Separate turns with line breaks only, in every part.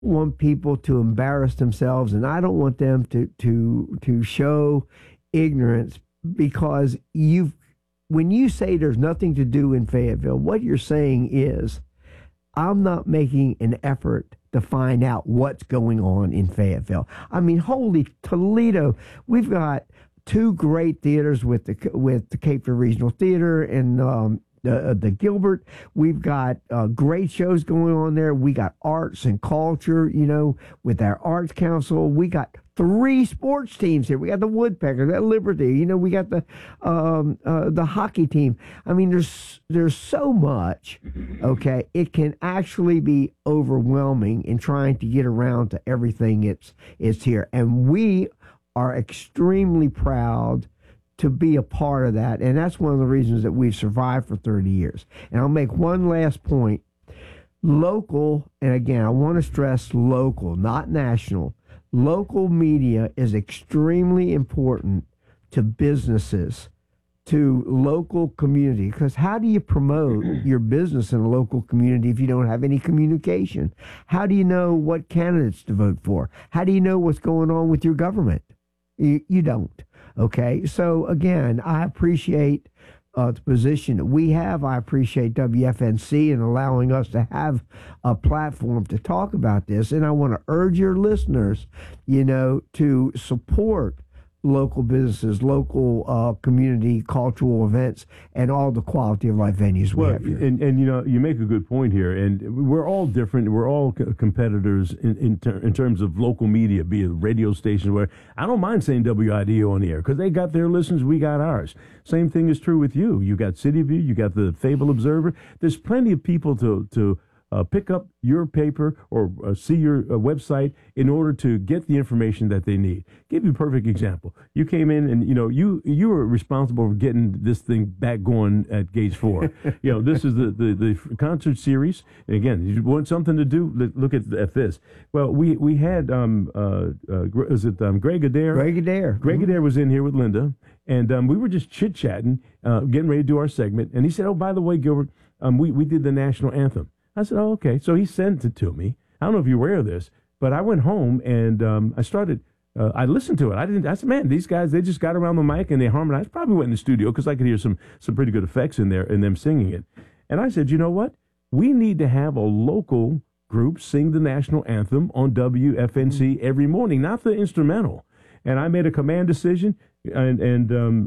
want people to embarrass themselves, and I don't want them to show ignorance because when you say there's nothing to do in Fayetteville, what you're saying is I'm not making an effort to find out what's going on in Fayetteville. I mean, holy Toledo, we've got two great theaters with the Cape Fear Regional Theater and the Gilbert. We've got great shows going on there. We got arts and culture, with our arts council. We got 3 sports teams here. We got the Woodpeckers, that Liberty. We got the hockey team. I mean, there's so much. Okay, it can actually be overwhelming in trying to get around to everything it's here, and we are extremely proud to be a part of that. And that's one of the reasons that we've survived for 30 years. And I'll make one last point. Local, and again, I want to stress local, not national. Local media is extremely important to businesses, to local community, because how do you promote your business in a local community if you don't have any communication? How do you know what candidates to vote for? How do you know what's going on with your government? You don't. Okay, so again, I appreciate the position that we have. I appreciate WFNC and allowing us to have a platform to talk about this. And I want to urge your listeners, to support local businesses, local community cultural events, and all the quality of life venues we have here.
And you make a good point here. And we're all different. We're all competitors in terms of local media, be it radio stations. Where I don't mind saying WIDO on the air because they got their listeners, we got ours. Same thing is true with you. You got City View, you got the Fable Observer. There's plenty of people to pick up your paper or see your website in order to get the information that they need. Give you a perfect example. You came in and, you were responsible for getting this thing back going at Gage 4. This is the concert series. And again, you want something to do, look at this. Well, we had, Greg Adair?
Greg Adair.
Greg Adair was in here with Linda, and we were just chit-chatting, getting ready to do our segment. And he said, oh, by the way, Gilbert, we did the national anthem. I said, oh, okay. So he sent it to me. I don't know if you're aware of this, but I went home and I listened to it. I said, man, these guys, they just got around the mic and they harmonized. Probably went in the studio because I could hear some pretty good effects in there and them singing it. And I said, you know what? We need to have a local group sing the national anthem on WFNC every morning, not the instrumental. And I made a command decision, and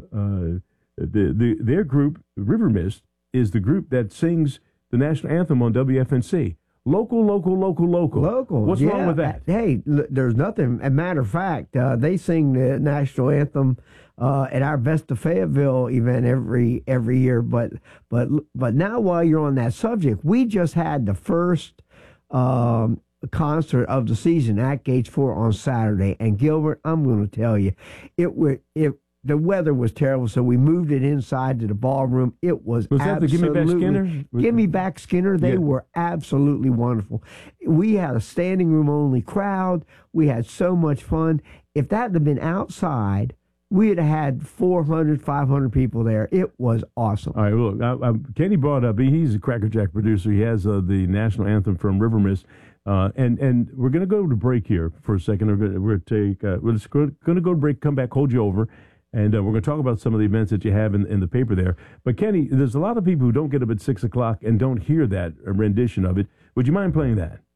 their group, River Mist, is the group that sings the national anthem on WFNC. Local. What's wrong with that?
Hey, there's nothing. As a matter of fact, they sing the national anthem at our Vesta Fayetteville event every year. But now, while you're on that subject, we just had the first concert of the season at Gage 4 on Saturday. And Gilbert, I'm going to tell you, the weather was terrible, so we moved it inside to the ballroom. It was
that the Gimme Back Skinner?
Gimme Back Skinner. They were absolutely wonderful. We had a standing room only crowd. We had so much fun. If that had been outside, we'd have had 400, 500 people there. It was awesome.
All right, look, Kenny brought up, he's a Cracker Jack producer. He has the national anthem from River Mist. And we're going to go to break here for a second. We're going to go to break, come back, hold you over. And we're going to talk about some of the events that you have in the paper there. But, Kenny, there's a lot of people who don't get up at 6 o'clock and don't hear that rendition of it. Would you mind playing that?